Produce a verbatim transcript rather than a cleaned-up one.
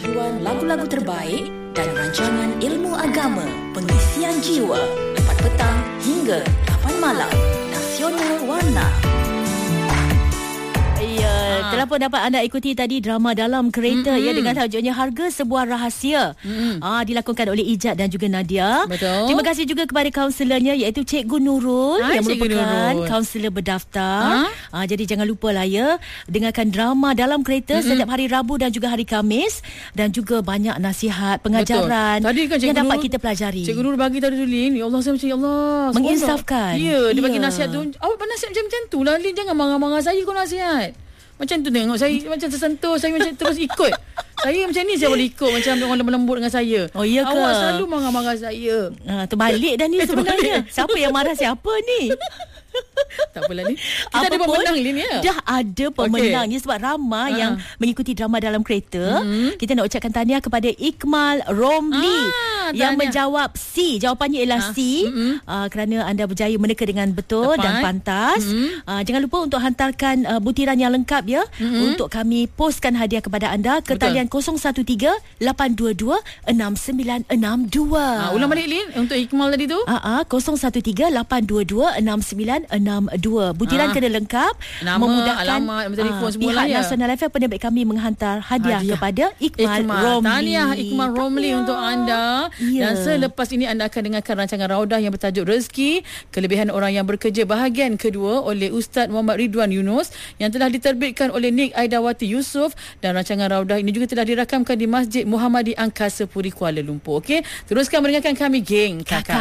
pengetahuan lagu-lagu terbaik dan rancangan ilmu agama, pengisian jiwa, empat petang hingga lapan malam. Nasional Warna. Ya, telah pun dapat anda ikuti tadi drama Dalam Kereta, mm-hmm. ya, dengan tajuknya Harga Sebuah Rahsia. Mm-hmm. Ah, dilakonkan oleh Ijat dan juga Nadia. Betul. Terima kasih juga kepada kaunselernya iaitu Cikgu Nurul, Hai, yang merupakan kaunselor berdaftar. Ha? Ah, jadi jangan lupa lah ya, dengarkan drama Dalam Kereta, mm-hmm. setiap hari Rabu dan juga hari Khamis, dan juga banyak nasihat, pengajaran Tadi kan yang dapat Nurul, kita pelajari. Cikgu Nurul bagi tadi tu, Lin. Ya Allah, saya macam, ya Allah, menginsafkan. Ya, dia ya. bagi nasihat tu. Awak nasihat macam-macam tu lah, Lin. Jangan marah-marah saya kau nasihat. Macam tu tengok saya macam tersentuh, saya macam terus ikut. Saya macam ni saya boleh ikut, macam orang lembut dengan saya. Oh iya ke? Awak selalu marah-marah saya. Ha, terbalik dah ni sebenarnya. Siapa yang marah siapa ni? Tak apalah ni. Kita apa ada pemenang Lin ya. Dah ada pemenangnya, okay. Sebab ramai uh-huh. yang mengikuti drama Dalam Kereta. Mm-hmm. Kita nak ucapkan tahniah kepada Iqmal Romli ah, yang menjawab C. Jawapannya ialah uh, C. Mm-hmm. Uh, kerana anda berjaya meneka dengan betul Tepat. dan pantas. Mm-hmm. Uh, jangan lupa untuk hantarkan uh, butiran yang lengkap ya, mm-hmm. untuk kami postkan hadiah kepada anda ke talian kosong satu tiga lapan dua dua enam sembilan enam dua. Uh, ulang balik Lin untuk Iqmal tadi tu. Ah uh, uh, kosong satu tiga lapan dua dua enam sembilan enam dua. Butiran ah. kena lengkap, nama, memudahkan alamat, telefon ah, semua pihak lah ya. Nasional F M penerbit kami menghantar hadiah, hadiah. kepada Iqmal, Iqmal Romli. Tahniah Iqmal Romli untuk anda. Ya. Dan selepas ini anda akan dengarkan rancangan Raudah yang bertajuk Rezeki, Kelebihan Orang Yang Bekerja bahagian kedua oleh Ustaz Muhammad Ridwan Yunus yang telah diterbitkan oleh Nik Aidawati Yusof, dan rancangan Raudah ini juga telah dirakamkan di Masjid Muhammadi Angkasa Puri Kuala Lumpur. Okey, teruskan mendengarkan kami, geng Kakak.